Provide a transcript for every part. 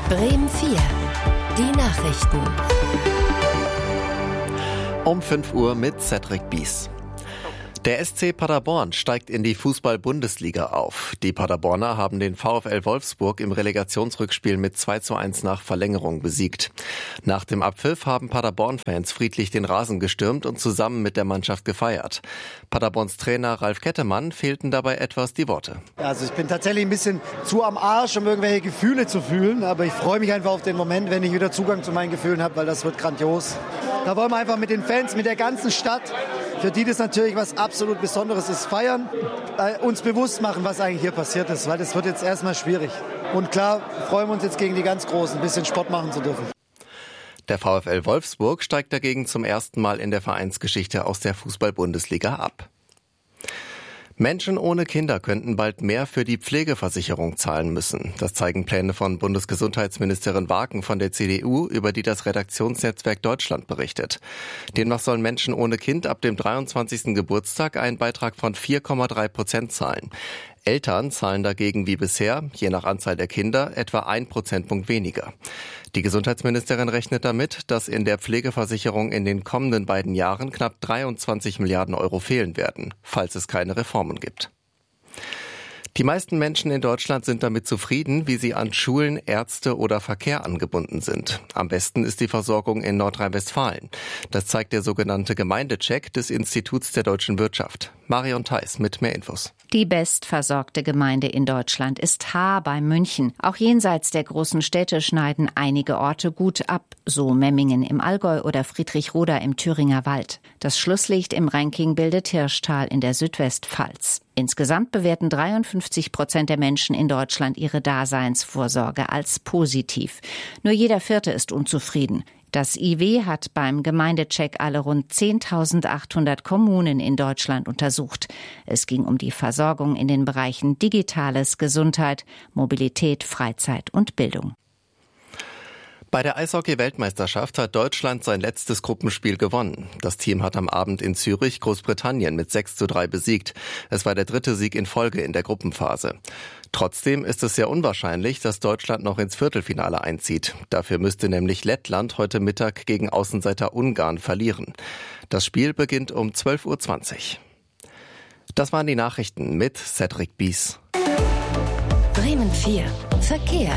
Bremen 4. Die Nachrichten. Um 5 Uhr mit Cedric Bies. Der SC Paderborn steigt in die Fußball-Bundesliga auf. Die Paderborner haben den VfL Wolfsburg im Relegationsrückspiel mit 2:1 nach Verlängerung besiegt. Nach dem Abpfiff haben Paderborn-Fans friedlich den Rasen gestürmt und zusammen mit der Mannschaft gefeiert. Paderborns Trainer Ralf Kettemann fehlten dabei etwas die Worte. Also ich bin tatsächlich ein bisschen zu am Arsch, um irgendwelche Gefühle zu fühlen. Aber ich freue mich einfach auf den Moment, wenn ich wieder Zugang zu meinen Gefühlen habe, weil das wird grandios. Da wollen wir einfach mit den Fans, mit der ganzen Stadt, für die das natürlich was absolut Besonderes ist, feiern, uns bewusst machen, was eigentlich hier passiert ist, weil das wird jetzt erstmal schwierig. Und klar, freuen wir uns jetzt gegen die ganz Großen, ein bisschen Sport machen zu dürfen. Der VfL Wolfsburg steigt dagegen zum ersten Mal in der Vereinsgeschichte aus der Fußball-Bundesliga ab. Menschen ohne Kinder könnten bald mehr für die Pflegeversicherung zahlen müssen. Das zeigen Pläne von Bundesgesundheitsministerin Waken von der CDU, über die das Redaktionsnetzwerk Deutschland berichtet. Demnach sollen Menschen ohne Kind ab dem 23. Geburtstag einen Beitrag von 4,3% zahlen. Eltern zahlen dagegen wie bisher, je nach Anzahl der Kinder, etwa 1 Prozentpunkt weniger. Die Gesundheitsministerin rechnet damit, dass in der Pflegeversicherung in den kommenden beiden Jahren knapp 23 Milliarden Euro fehlen werden, falls es keine Reformen gibt. Die meisten Menschen in Deutschland sind damit zufrieden, wie sie an Schulen, Ärzte oder Verkehr angebunden sind. Am besten ist die Versorgung in Nordrhein-Westfalen. Das zeigt der sogenannte Gemeindecheck des Instituts der deutschen Wirtschaft. Marion Theis mit mehr Infos. Die bestversorgte Gemeinde in Deutschland ist Haar bei München. Auch jenseits der großen Städte schneiden einige Orte gut ab, so Memmingen im Allgäu oder Friedrichroda im Thüringer Wald. Das Schlusslicht im Ranking bildet Hirschtal in der Südwestpfalz. Insgesamt bewerten 53% der Menschen in Deutschland ihre Daseinsvorsorge als positiv. Nur jeder Vierte ist unzufrieden. Das IW hat beim Gemeindecheck alle rund 10.800 Kommunen in Deutschland untersucht. Es ging um die Versorgung in den Bereichen Digitales, Gesundheit, Mobilität, Freizeit und Bildung. Bei der Eishockey-Weltmeisterschaft hat Deutschland sein letztes Gruppenspiel gewonnen. Das Team hat am Abend in Zürich Großbritannien mit 6:3 besiegt. Es war der 3. Sieg in Folge in der Gruppenphase. Trotzdem ist es sehr unwahrscheinlich, dass Deutschland noch ins Viertelfinale einzieht. Dafür müsste nämlich Lettland heute Mittag gegen Außenseiter Ungarn verlieren. Das Spiel beginnt um 12:20 Uhr. Das waren die Nachrichten mit Cedric Bies. Bremen 4. Verkehr.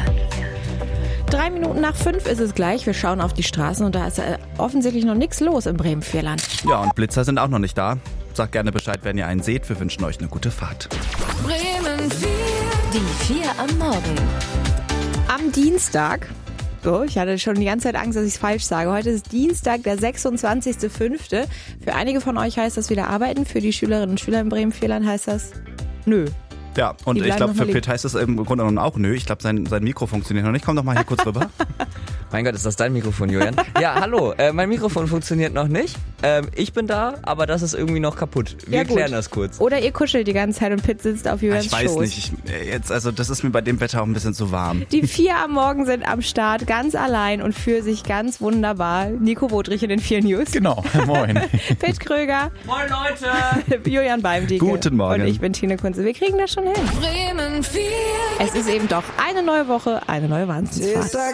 3 Minuten nach 5 ist es gleich. Wir schauen auf die Straßen und da ist offensichtlich noch nichts los im Bremen-Vierland. Ja, und Blitzer sind auch noch nicht da. Sagt gerne Bescheid, wenn ihr einen seht. Wir wünschen euch eine gute Fahrt. Bremen 4. Die 4 am Morgen. Am Dienstag, ich hatte schon die ganze Zeit Angst, dass ich es falsch sage. Heute ist Dienstag, der 26.05. Für einige von euch heißt das wieder arbeiten. Für die Schülerinnen und Schüler im Bremen-Vierland heißt das nö. Ja, und ich glaube, für Pitt heißt es im Grunde genommen auch nö. Ich glaube, sein Mikro funktioniert noch nicht. Komm doch mal hier kurz rüber. Mein Gott, ist das dein Mikrofon, Julian? Ja, hallo, mein Mikrofon funktioniert noch nicht. Ich bin da, aber das ist irgendwie noch kaputt. Wir klären das kurz. Oder ihr kuschelt die ganze Zeit und Pitt sitzt auf Julians Schoß. Ich weiß nicht, das ist mir bei dem Wetter auch ein bisschen zu warm. Die 4 am Morgen sind am Start, ganz allein und für sich ganz wunderbar. Nico Wotrich in den 4 News. Genau, moin. Pitt Kröger. Moin Leute. Julian Beimdike. Guten Morgen. Und ich bin Tine Kunze. Wir kriegen das schon hin. Bremen 4. Es ist eben doch eine neue Woche, eine neue Wahnsinnsfahrt.